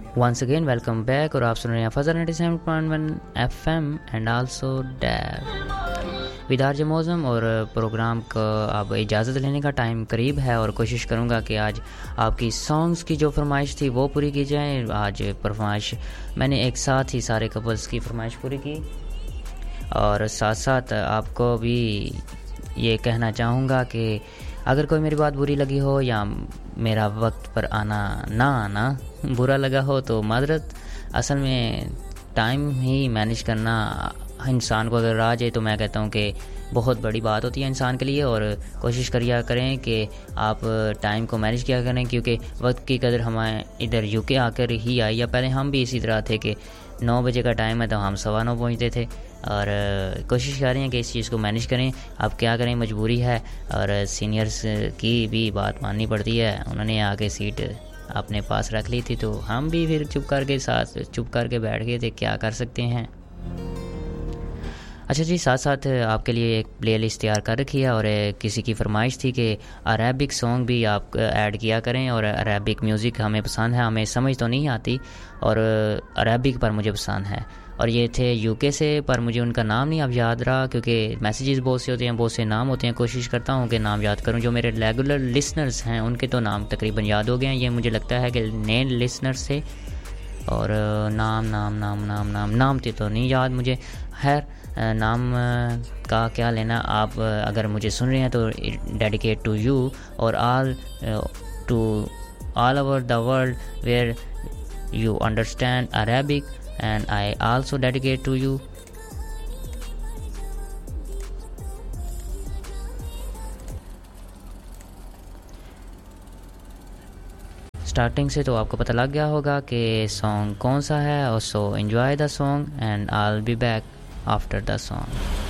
Once again, welcome back اور آپ سن رہے ہیں فضل 97.1 FM and also ڈیب with R J موزم. اور پروگرام کا اب اجازت لینے کا ٹائم قریب ہے اور کوشش کروں گا کہ آج آپ کی سانگز کی جو فرمائش تھی وہ پوری کی جائیں. آج فرمائش میں نے ایک ساتھ ہی سارے کپلز کی فرمائش پوری کی اور ساتھ ساتھ آپ کو بھی یہ کہنا چاہوں گا کہ اگر کوئی میری بات بری لگی ہو یا میرا وقت پر آنا نہ آنا برا لگا ہو تو معذرت. اصل میں ٹائم ہی مینیج کرنا انسان کو اگر آ جائے تو میں کہتا ہوں کہ بہت بڑی بات ہوتی ہے انسان کے لیے. اور کوشش کریا کریں کہ آپ ٹائم کو مینیج کیا کریں, کیونکہ وقت کی قدر ہمیں ادھر یو کے آ کر ہی آئی. یا پہلے ہم بھی اسی طرح تھے کہ 9 بجے کا ٹائم ہے تو ہم 9:15 پہنچتے تھے. اور کوشش کر رہے ہیں کہ اس چیز کو مینیج کریں. اب کیا کریں, مجبوری ہے اور سینئرز کی بھی بات ماننی پڑتی ہے. انہوں نے آ کے سیٹ اپنے پاس رکھ لی تھی تو ہم بھی پھر چپ کر کے بیٹھ گئے تھے. کیا کر سکتے ہیں. اچھا جی, ساتھ ساتھ آپ کے لیے ایک پلے لسٹ تیار کر رکھی ہے اور کسی کی فرمائش تھی کہ عربک سانگ بھی آپ ایڈ کیا کریں. اور عربک میوزک ہمیں پسند ہے, ہمیں سمجھ تو نہیں آتی اور عربک پر مجھے پسند ہے. اور یہ تھے یو کے سے, پر مجھے ان کا نام نہیں اب یاد رہا کیونکہ میسیجز بہت سے ہوتے ہیں, بہت سے نام ہوتے ہیں. کوشش کرتا ہوں کہ نام یاد کروں. جو میرے ریگولر لسنرز ہیں ان کے تو نام تقریباً یاد ہو گئے ہیں. یہ مجھے لگتا ہے کہ نئے لسنرز سے اور نام تو نہیں یاد مجھے. خیر, نام کا کیا لینا. آپ اگر مجھے سن رہے ہیں تو ڈیڈیکیٹ ٹو یو اور all over the world where you understand Arabic, and I also dedicate to you. Starting سے تو آپ کو پتہ لگ گیا ہوگا کہ سانگ کون سا ہے. اور سو enjoy the song and I'll be back after the song.